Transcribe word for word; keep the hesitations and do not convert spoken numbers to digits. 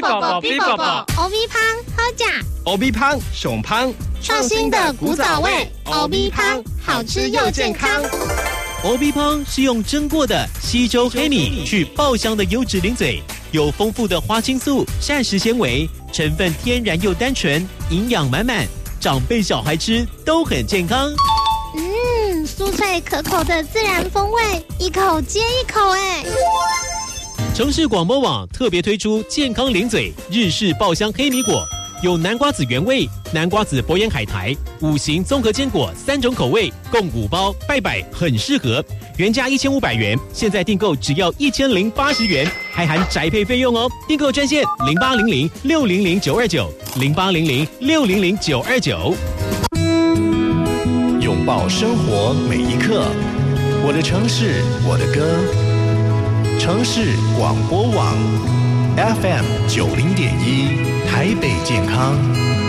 B 宝宝 B 宝宝 ，O V 胖好假 ，O V 胖熊胖， 创新的古早味 ，O V 胖好吃又健康。 O V 胖是用蒸过的西周黑米去爆香的优质零嘴，有丰富的花青素、膳食纤维，成分天然又单纯，营养满满，长辈小孩吃都很健康。 嗯，酥脆可口的自然风味，一口接一口哎。 城市广播网特别推出健康零嘴日式爆香黑米果，有南瓜子原味、南瓜子博眼海苔、五行综合坚果三种口味，共五包，拜拜很适合。原价一千五百元，现在订购只要一千零八十元，还含宅配费用哦。订购专线零八零零六零零九二九零八零零六零零九二九。 拥抱生活每一刻，我的城市，我的歌。城市广播网 F M 九零点一，台北健康。